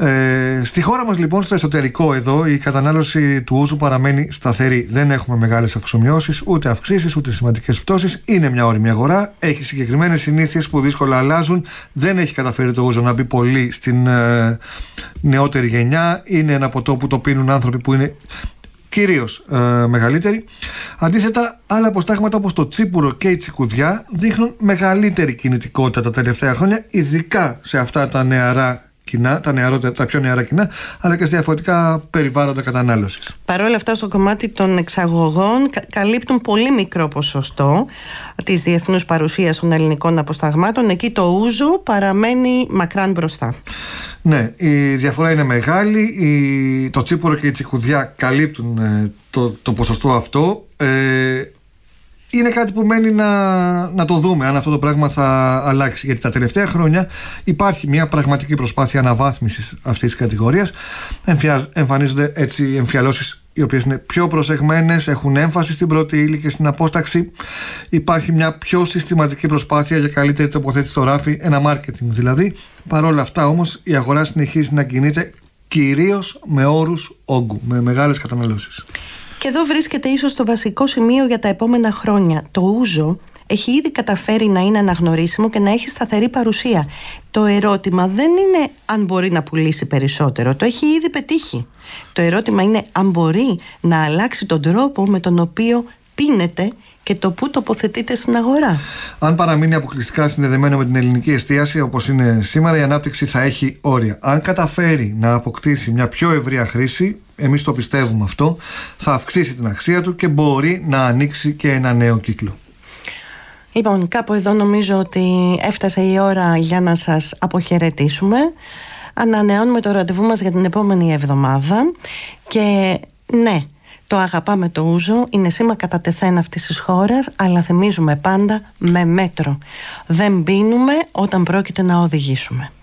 Στη χώρα μας λοιπόν, στο εσωτερικό εδώ, η κατανάλωση του ούζου παραμένει σταθερή. Δεν έχουμε μεγάλες αυξομοιώσεις, ούτε αυξήσεις, ούτε σημαντικές πτώσεις. Είναι μια όριμη αγορά, έχει συγκεκριμένες συνήθειες που δύσκολα αλλάζουν. Δεν έχει καταφέρει το ούζο να μπει πολύ στην νεότερη γενιά. Είναι ένα ποτό που το πίνουν άνθρωποι που είναι κυρίως μεγαλύτεροι. Αντίθετα, άλλα αποστάγματα όπως το τσίπουρο και η τσικουδιά δείχνουν μεγαλύτερη κινητικότητα τα τελευταία χρόνια, ειδικά σε αυτά τα νεαρά κοινά, τα πιο νεαρά κοινά, αλλά και σε διαφορετικά περιβάλλοντα κατανάλωσης. Παρ' όλα αυτά, στο κομμάτι των εξαγωγών καλύπτουν πολύ μικρό ποσοστό της διεθνούς παρουσίας των ελληνικών αποσταγμάτων. Εκεί το ούζο παραμένει μακράν μπροστά. Ναι, η διαφορά είναι μεγάλη. Το τσίπουρο και η τσικουδιά καλύπτουν το ποσοστό αυτό. Είναι κάτι που μένει να το δούμε αν αυτό το πράγμα θα αλλάξει, γιατί τα τελευταία χρόνια υπάρχει μια πραγματική προσπάθεια αναβάθμισης αυτής της κατηγορίας. Εμφανίζονται έτσι εμφιαλώσεις οι οποίες είναι πιο προσεγμένες, έχουν έμφαση στην πρώτη ύλη και στην απόσταξη. Υπάρχει μια πιο συστηματική προσπάθεια για καλύτερη τοποθέτηση στο ράφι, ένα marketing δηλαδή. Παρ' όλα αυτά όμως η αγορά συνεχίζει να κινείται κυρίως με όρους όγκου, με μεγάλες καταναλώσεις. Και εδώ βρίσκεται ίσως το βασικό σημείο για τα επόμενα χρόνια. Το ούζο έχει ήδη καταφέρει να είναι αναγνωρίσιμο και να έχει σταθερή παρουσία. Το ερώτημα δεν είναι αν μπορεί να πουλήσει περισσότερο. Το έχει ήδη πετύχει. Το ερώτημα είναι αν μπορεί να αλλάξει τον τρόπο με τον οποίο πίνεται και το πού τοποθετείται στην αγορά. Αν παραμείνει αποκλειστικά συνδεδεμένο με την ελληνική εστίαση όπως είναι σήμερα, η ανάπτυξη θα έχει όρια. Αν καταφέρει να αποκτήσει μια πιο ευρεία χρήση, εμείς το πιστεύουμε αυτό, θα αυξήσει την αξία του και μπορεί να ανοίξει και ένα νέο κύκλο. Λοιπόν, κάπου εδώ νομίζω ότι έφτασε η ώρα για να σας αποχαιρετήσουμε. Ανανεώνουμε το ραντεβού μας για την επόμενη εβδομάδα. Και ναι, το αγαπάμε το ούζο, είναι σήμα κατά τεθέν αυτής της χώρας, αλλά θυμίζουμε πάντα με μέτρο. Δεν πίνουμε όταν πρόκειται να οδηγήσουμε.